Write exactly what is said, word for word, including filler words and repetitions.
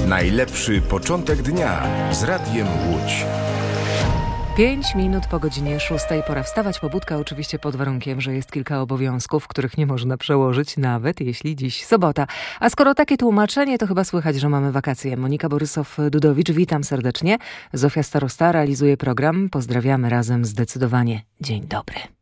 Najlepszy początek dnia z Radiem Łódź. Pięć minut po godzinie szóstej, pora wstawać. Pobudka oczywiście pod warunkiem, że jest kilka obowiązków, których nie można przełożyć, nawet jeśli dziś sobota. A skoro takie tłumaczenie, to chyba słychać, że mamy wakacje. Monika Borysow-Dudowicz, witam serdecznie. Zofia Starosta realizuje program. Pozdrawiamy razem zdecydowanie. Dzień dobry.